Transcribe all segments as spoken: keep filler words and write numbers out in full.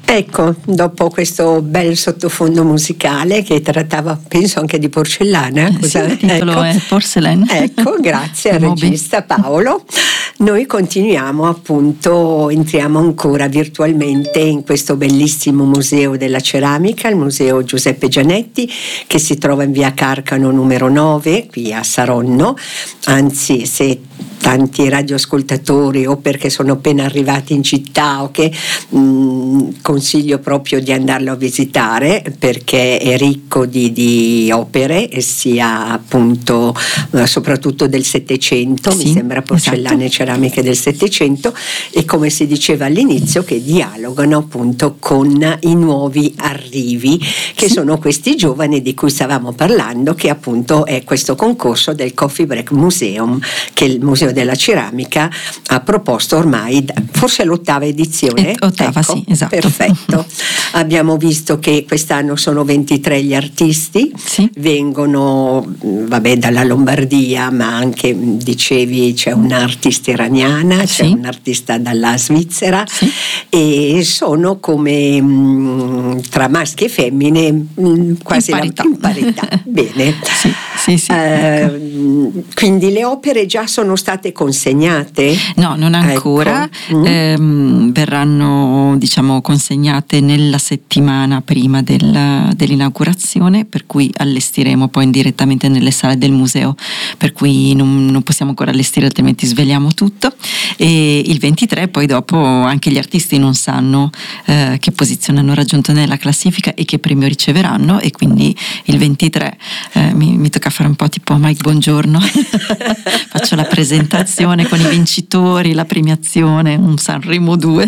Ecco, dopo questo bel sottofondo musicale che trattava, penso anche di porcellana, eh, cosa? Sì, il titolo ecco. è Porcelain. Ecco, grazie al regista Paolo. Noi continuiamo, appunto, entriamo ancora virtualmente in questo bellissimo museo della ceramica, il museo Giuseppe Gianetti, che si trova in via Carcano numero nove, qui a Saronno. Anzi, se tanti radioascoltatori o perché sono appena arrivati in città o che mh, consiglio proprio di andarlo a visitare, perché è ricco di, di opere, e sia appunto eh, soprattutto del Settecento, sì, mi sembra porcellane, esatto, e ceramiche del Settecento, e come si diceva all'inizio che dialogano appunto con i nuovi arrivi, che sì, sono questi giovani di cui stavamo parlando, che appunto è questo concorso del Coffee Break Museum, che il Museo della Ceramica ha proposto ormai, forse l'ottava edizione. Et, ottava, ecco, sì, esatto. Perfetto. Abbiamo visto che quest'anno sono ventitré gli artisti, sì, vengono vabbè dalla Lombardia, ma anche dicevi c'è un'artista iraniana, c'è sì, un'artista dalla Svizzera, sì, e sono come mh, tra maschi e femmine mh, quasi in parità. La, in parità. Bene. Sì, sì, sì, eh, ecco. Quindi le opere già sono state consegnate? No, non ancora, ecco. mm. ehm, verranno diciamo consegnate nella settimana prima del, dell'inaugurazione, per cui allestiremo poi direttamente nelle sale del museo, per cui non, non possiamo ancora allestire, altrimenti sveliamo tutto. E il ventitré poi dopo anche gli artisti non sanno eh, che posizione hanno raggiunto nella classifica e che premio riceveranno, e quindi il ventitré eh, mi, mi tocca fare un po' tipo Mike Buongiorno faccio la presentazione con i vincitori, la premiazione, un Sanremo due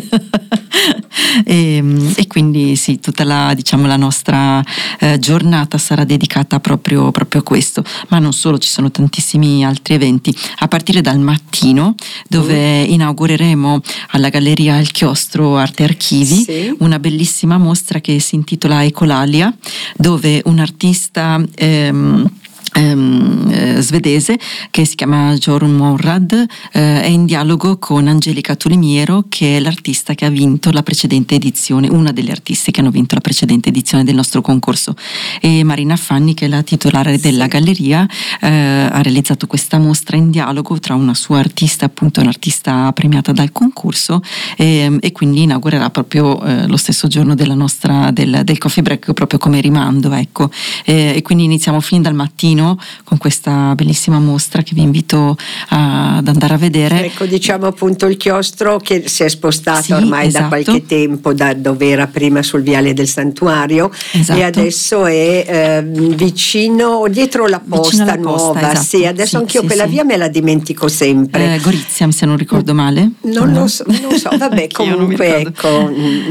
e, e quindi sì, tutta la diciamo la nostra eh, giornata sarà dedicata proprio, proprio a questo, ma non solo, ci sono tantissimi altri eventi a partire dal mattino, dove mm. inaugureremo alla Galleria Il Chiostro Arte Archivi, sì, una bellissima mostra che si intitola Ecolalia, dove un artista ehm, Um, eh, svedese che si chiama Jorun Monrad eh, è in dialogo con Angelica Tulimiero, che è l'artista che ha vinto la precedente edizione, una delle artiste che hanno vinto la precedente edizione del nostro concorso, e Marina Fanni, che è la titolare della sì, galleria, eh, ha realizzato questa mostra in dialogo tra una sua artista, appunto un'artista premiata dal concorso, e, e quindi inaugurerà proprio eh, lo stesso giorno della nostra del, del Coffee Break, proprio come rimando, ecco, e, e quindi iniziamo fin dal mattino con questa bellissima mostra che vi invito a, ad andare a vedere. Ecco, diciamo appunto il chiostro che si è spostato sì, ormai esatto, da qualche tempo da dove era prima sul viale del Santuario, esatto, e adesso è eh, vicino, dietro la posta nuova, posta, esatto, sì, adesso sì, anch'io sì, quella sì, via me la dimentico sempre. Eh, Gorizia, se non ricordo male. Non no. lo so, non so, vabbè, comunque ecco.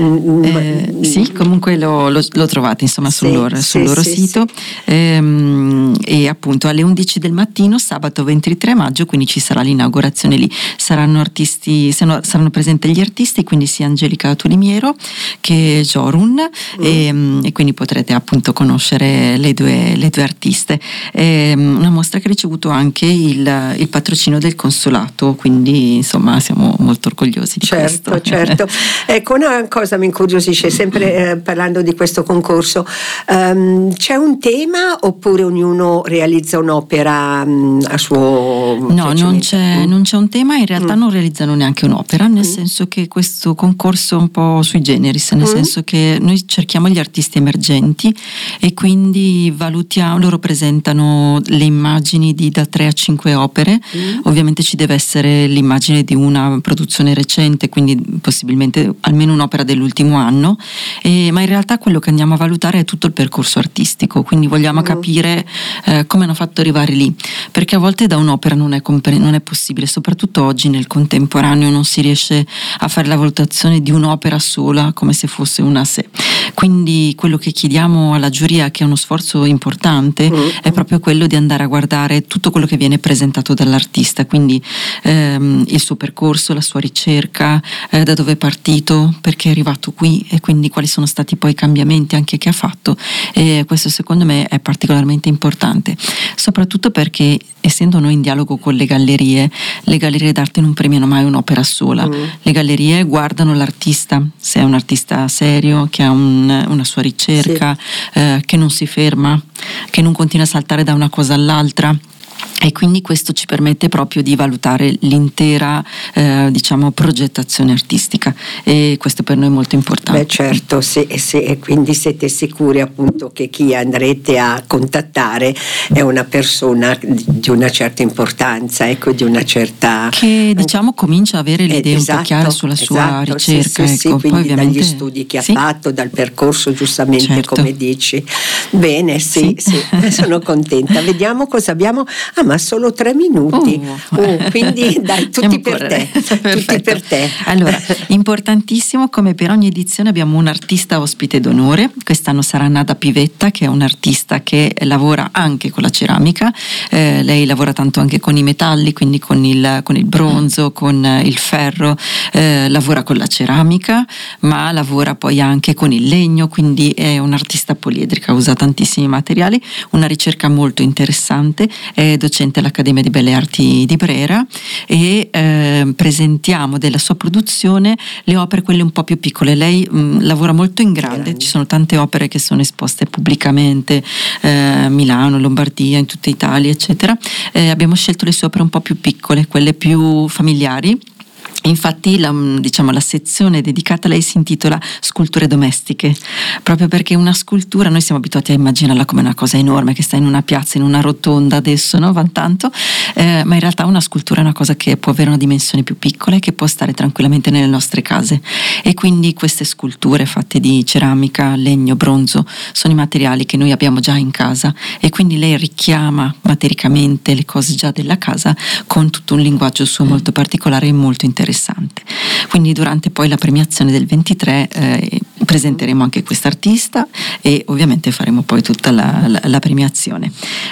Eh, sì, comunque lo, lo, lo trovate insomma sul sì, loro, sul sì, loro sì, sito. Sì. Ehm, e appunto alle undici del mattino sabato ventitré maggio, quindi ci sarà l'inaugurazione lì, saranno artisti, saranno presenti gli artisti, quindi sia Angelica Tulimiero che Jorun, mm. e, e quindi potrete appunto conoscere le due, le due artiste. È una mostra che ha ricevuto anche il, il patrocinio del consolato, quindi insomma siamo molto orgogliosi di certo, questo. Certo, ecco, una cosa mi incuriosisce sempre eh, parlando di questo concorso, um, c'è un tema oppure ognuno realizza un'opera mh, a suo no non c'è, mm. non c'è un tema, in realtà mm. non realizzano neanche un'opera, nel mm. senso che questo concorso è un po' sui generis, nel mm. senso che noi cerchiamo gli artisti emergenti e quindi valutiamo, loro presentano le immagini di da tre a cinque opere, mm. ovviamente ci deve essere l'immagine di una produzione recente, quindi possibilmente almeno un'opera dell'ultimo anno, e, ma in realtà quello che andiamo a valutare è tutto il percorso artistico, quindi vogliamo mm. capire eh, come hanno fatto arrivare lì, perché a volte da un'opera non è, compre- non è possibile, soprattutto oggi nel contemporaneo non si riesce a fare la valutazione di un'opera sola come se fosse una a sé, quindi quello che chiediamo alla giuria, che è uno sforzo importante, mm. è proprio quello di andare a guardare tutto quello che viene presentato dall'artista, quindi ehm, il suo percorso, la sua ricerca, eh, da dove è partito, perché è arrivato qui, e quindi quali sono stati poi i cambiamenti anche che ha fatto, e questo secondo me è particolarmente importante. importante, soprattutto perché essendo noi in dialogo con le gallerie, le gallerie d'arte non premiano mai un'opera sola, mm. le gallerie guardano l'artista, se è un artista serio, che ha un, una sua ricerca, sì. eh, che non si ferma, che non continua a saltare da una cosa all'altra. E quindi questo ci permette proprio di valutare l'intera eh, diciamo progettazione artistica, e questo per noi è molto importante. Beh certo, sì, sì, e quindi siete sicuri appunto che chi andrete a contattare è una persona di una certa importanza, ecco, di una certa, che diciamo comincia a avere le idee eh, esatto, un po' chiare sulla sua esatto, ricerca, sì, sì, ecco. Sì, quindi poi ovviamente dagli studi che sì. ha fatto, dal percorso giustamente, certo. come dici. Bene, sì, sì, sì, sono contenta. Vediamo cosa abbiamo. Ah, ma solo tre minuti, uh, uh, quindi dai, tutti per te, tutti per te. Allora, importantissimo, come per ogni edizione abbiamo un artista ospite d'onore. Quest'anno sarà Nada Pivetta, che è un'artista che lavora anche con la ceramica, eh, lei lavora tanto anche con i metalli, quindi con il, con il bronzo, con il ferro, eh, lavora con la ceramica, ma lavora poi anche con il legno, quindi è un'artista poliedrica, usa tantissimi materiali, una ricerca molto interessante, è docente all'Accademia di Belle Arti di Brera, e eh, presentiamo della sua produzione le opere quelle un po' più piccole. Lei mh, lavora molto in grande, grande, ci sono tante opere che sono esposte pubblicamente a eh, Milano, Lombardia, in tutta Italia, eccetera. Eh, abbiamo scelto le sue opere un po' più piccole, quelle più familiari. Infatti la, diciamo, la sezione dedicata a lei si intitola Sculture domestiche, proprio perché una scultura, noi siamo abituati a immaginarla come una cosa enorme che sta in una piazza, in una rotonda adesso, no? Van tanto, eh, ma in realtà una scultura è una cosa che può avere una dimensione più piccola e che può stare tranquillamente nelle nostre case, e quindi queste sculture fatte di ceramica, legno, bronzo sono i materiali che noi abbiamo già in casa, e quindi lei richiama matericamente le cose già della casa con tutto un linguaggio suo molto particolare e molto interessante. Quindi durante poi la premiazione del ventitré eh, presenteremo anche quest'artista, e ovviamente faremo poi tutta la, la, la premiazione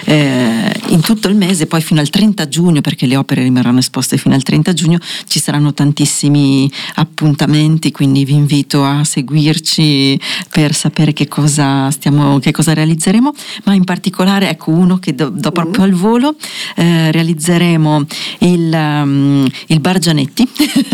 eh, in tutto il mese, poi fino al trenta giugno, perché le opere rimarranno esposte fino al trenta giugno, ci saranno tantissimi appuntamenti, quindi vi invito a seguirci per sapere che cosa stiamo, che cosa realizzeremo, ma in particolare ecco uno che do, do proprio al volo, eh, realizzeremo il, um, il Bar Gianetti.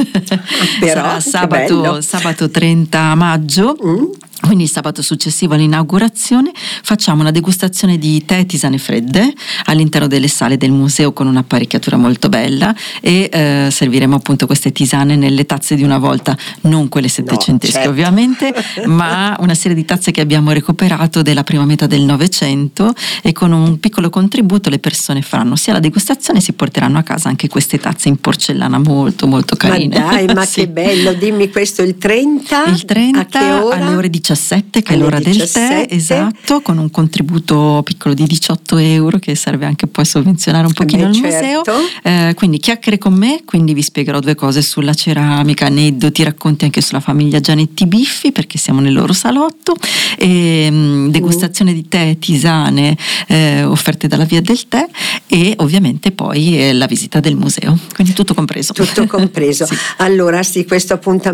Però, sarà sabato, sabato trenta maggio. Mm. Quindi il sabato successivo all'inaugurazione facciamo una degustazione di tè e tisane fredde all'interno delle sale del museo, con un'apparecchiatura molto bella, e eh, serviremo appunto queste tisane nelle tazze di una volta, non quelle settecentesche, no, certo. ovviamente, ma una serie di tazze che abbiamo recuperato della prima metà del Novecento, e con un piccolo contributo le persone faranno sia la degustazione, si porteranno a casa anche queste tazze in porcellana molto molto carine. Ma dai, ma sì. Che bello, dimmi questo, il trenta? Il trenta, a che ora? Alle ore diciassette, che alle è l'ora diciassette. Del tè, esatto, con un contributo piccolo di diciotto euro che serve anche poi a sovvenzionare un pochino Beh, il certo. museo. Eh, quindi chiacchiere con me, quindi vi spiegherò due cose sulla ceramica, aneddoti, racconti anche sulla famiglia Gianetti Biffi, perché siamo nel loro salotto, e mh, degustazione mm. di tè e tisane eh, offerte dalla Via del Tè, e ovviamente poi eh, la visita del museo, quindi tutto compreso. Tutto compreso. Sì. Allora sì, questo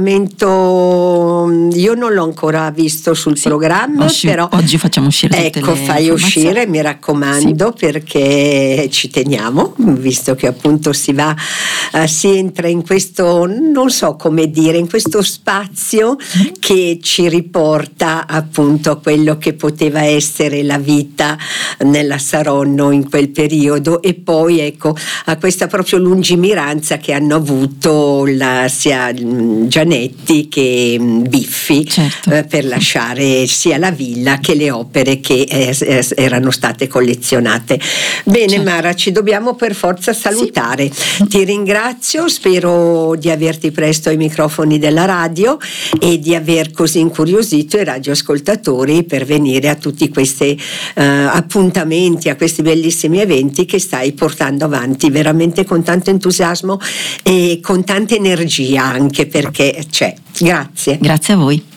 appuntamento io non l'ho ancora visto sul sì, programma, usci- però oggi facciamo uscire tutte ecco, le fai uscire, mi raccomando, sì. perché ci teniamo, visto che appunto si va, uh, si entra in questo, non so come dire, in questo spazio mm. che ci riporta appunto a quello che poteva essere la vita nella Saronno in quel periodo, e poi ecco a questa proprio lungimiranza che hanno avuto la, sia Gianetti che Biffi, certo. eh, per lasciare sia la villa che le opere che eh, erano state collezionate. Bene, certo. Mara, ci dobbiamo per forza salutare. Sì. Ti ringrazio, spero di averti presto ai microfoni della radio e di aver così incuriosito i radioascoltatori per venire a tutti questi eh, appuntamenti, a questi bellissimi eventi che stai portando avanti veramente con tanto entusiasmo e con tanta energia, anche perché c'è. Grazie. Grazie a voi.